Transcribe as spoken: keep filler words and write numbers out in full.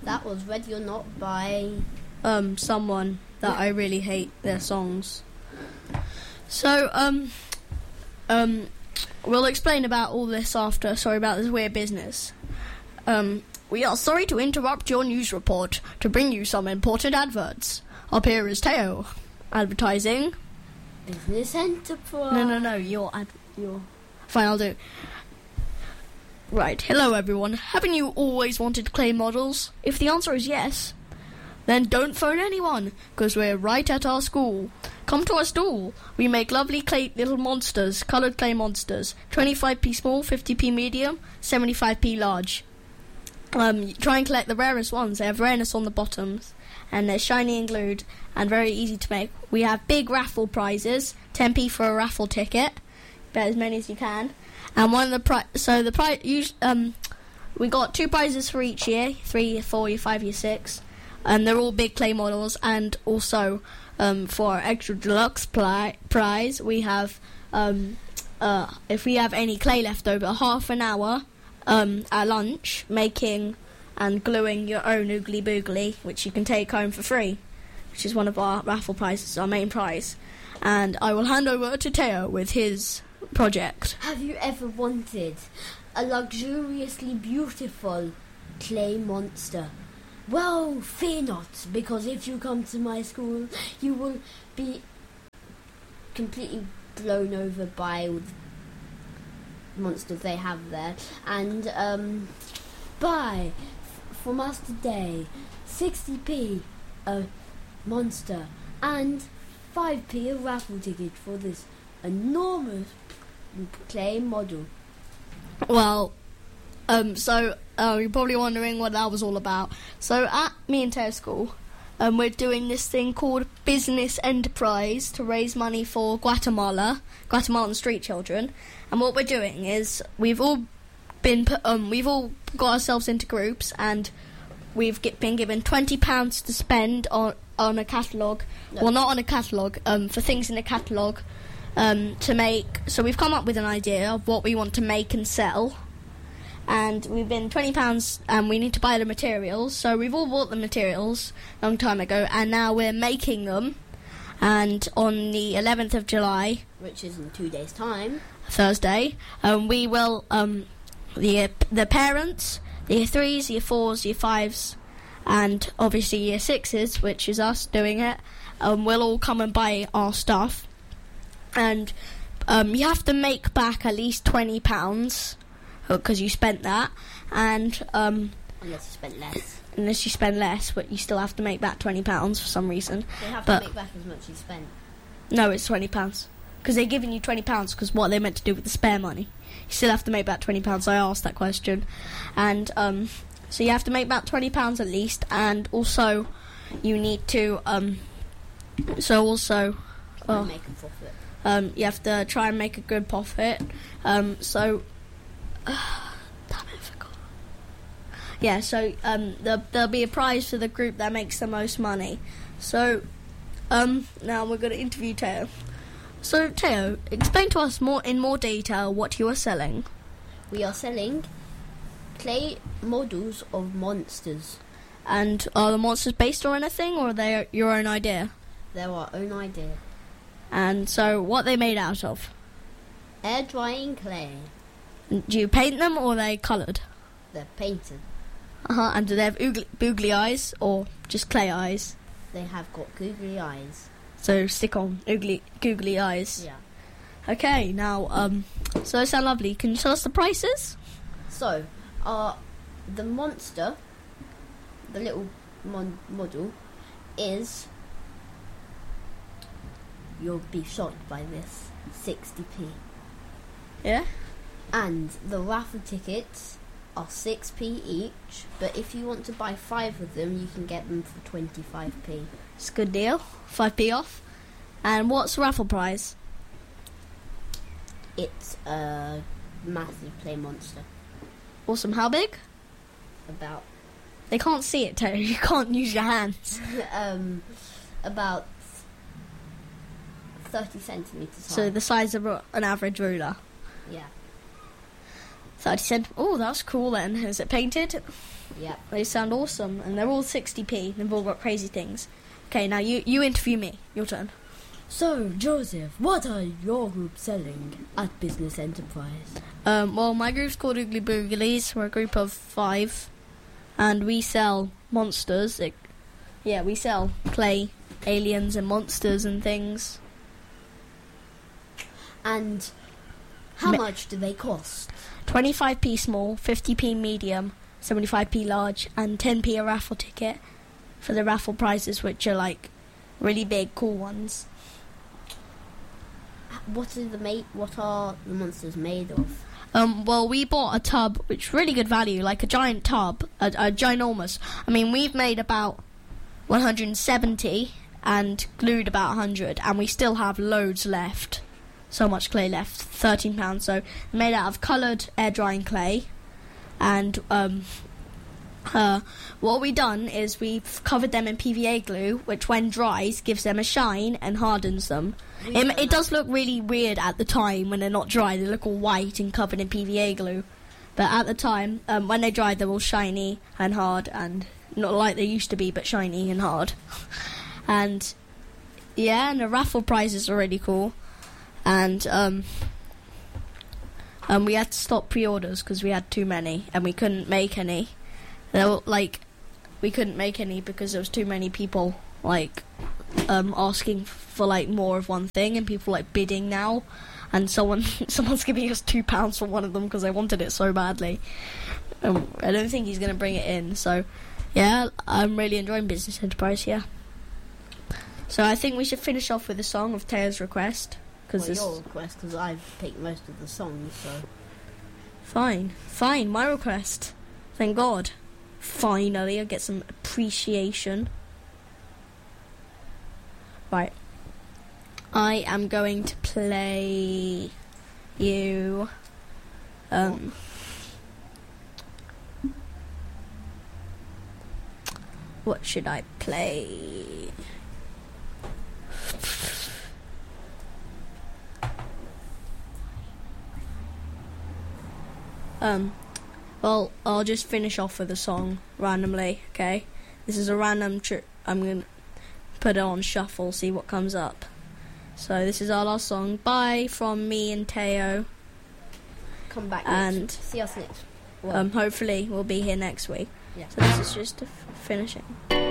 That was Ready or Not by... Um, someone that I really hate their songs. So, um, um, we'll explain about all this after. Sorry about this weird business. Um, we are sorry to interrupt your news report to bring you some important adverts. Up here is Teo. Advertising. Business Enterprise. No, no, no, your ad... Your... Fine, I'll do. Right, hello everyone. Haven't you always wanted clay models? If the answer is yes, then don't phone anyone, because we're right at our school. Come to our stall. We make lovely clay little monsters, coloured clay monsters. twenty-five p small, fifty p medium, seventy-five p large. Um, try and collect the rarest ones. They have rareness on the bottoms, and they're shiny and glued, and very easy to make. We have big raffle prizes, ten p for a raffle ticket. Bet as many as you can. And one of the pri- so the prize um we got two prizes for each year, three, year four, year five, year six, and they're all big clay models. And also um for our extra deluxe pli- prize we have um uh if we have any clay left over, half an hour um at lunch making and gluing your own oogly boogly, which you can take home for free, which is one of our raffle prizes, our main prize. And I will hand over to Teo with his project. Have you ever wanted a luxuriously beautiful clay monster? Well, fear not, because if you come to my school, you will be completely blown over by all the monsters they have there. And um, buy f- from us today sixty p a monster and five p a raffle ticket for this enormous clay model. Well, um, so uh, you're probably wondering what that was all about. So at me and Teo's school, um, we're doing this thing called Business Enterprise to raise money for Guatemala, Guatemalan street children. And what we're doing is we've all been put, um, we've all got ourselves into groups, and we've get, been given twenty pounds to spend on on a catalogue. No. Well, not on a catalogue, um, for things in a catalogue. Um, to make, so we've come up with an idea of what we want to make and sell, and we've been twenty pounds, and we need to buy the materials. So we've all bought the materials a long time ago, and now we're making them. And on the eleventh of July, which is in two days' time, Thursday, um, we will um, the the parents, the year threes, year fours, year fives, and obviously year sixes, which is us doing it. Um, we'll all come and buy our stuff. And um, you have to make back at least twenty pounds because you spent that, and um, unless you spent less. Unless you spend less, but you still have to make back twenty pounds for some reason. They have but to make back as much as you spent. No, it's twenty pounds because they're giving you twenty pounds because what they're meant to do with the spare money. You still have to make back twenty pounds. I asked that question, and um, so you have to make back twenty pounds at least, and also you need to um, so also oh, make a profit. Um, you have to try and make a good profit. Um, so, uh, damn it, I forgot. Yeah, so um, the, there'll be a prize for the group that makes the most money. So, um, now we're going to interview Teo. So, Teo, explain to us more in more detail what you are selling. We are selling clay models of monsters. And are the monsters based on anything, or are they your own idea? They're our own idea. And so, what are they made out of? Air drying clay. Do you paint them, or are they coloured? They're painted. Uh-huh, and do they have oogly, boogly eyes, or just clay eyes? They have got googly eyes. So, stick on oogly, googly eyes. Yeah. Okay, now, um, so they sound lovely. Can you tell us the prices? So, uh, the monster, the little mon- model, is... You'll be shocked by this. sixty p. Yeah? And the raffle tickets are six p each, but if you want to buy five of them, you can get them for twenty-five p. It's a good deal. five p off. And what's the raffle prize? It's a massive clay monster. Awesome. How big? About... They can't see it, Tony. You can't use your hands. um, about... thirty centimetres high. So the size of an average ruler. Yeah. thirty cent. Oh, that's cool then. Is it painted? Yeah. They sound awesome, and they're all sixty p. They've all got crazy things. Okay, now you, you interview me. Your turn. So, Joseph, what are your group selling at Business Enterprise? Um, well, my group's called Oogly Booglies. We're a group of five, and we sell monsters. It, yeah, we sell clay, aliens, and monsters and things. And how Me- much do they cost? twenty-five p small, fifty p medium, seventy-five p large, and ten p a raffle ticket for the raffle prizes, which are like really big, cool ones. What are the ma- What are the monsters made of? Um, well, we bought a tub, which is really good value, like a giant tub, a, a ginormous. I mean, we've made about one hundred seventy and glued about one hundred, and we still have loads left. So much clay left, thirteen pounds. So made out of coloured air drying clay, and um, uh, what we done is we've covered them in P V A glue, which when dries gives them a shine and hardens them. It, it does look really weird at the time when they're not dry. They look all white and covered in P V A glue, but at the time um, when they dry, they're all shiny and hard, and not like they used to be, but shiny and hard. And yeah, and the raffle prizes are really cool. And um, um, we had to stop pre-orders because we had too many, and we couldn't make any. They were, like, we couldn't make any because there was too many people like um, asking for like more of one thing, and people like bidding now. And someone, someone's giving us two pounds for one of them because they wanted it so badly. Um, I don't think he's going to bring it in. So, yeah, I'm really enjoying Business Enterprise here. So I think we should finish off with a song of Taylor's request. Well, your request, because I've picked most of the songs, so... Fine, fine, my request. Thank God. Finally, I get some appreciation. Right. I am going to play you... Um... What should I play? Um, well, I'll just finish off with a song randomly, okay? This is a random trip. I'm going to put it on shuffle, see what comes up. So this is our last song. Bye from me and Teo. Come back and next. See us next. Um, hopefully we'll be here next week. Yeah. So this is just a f- finishing.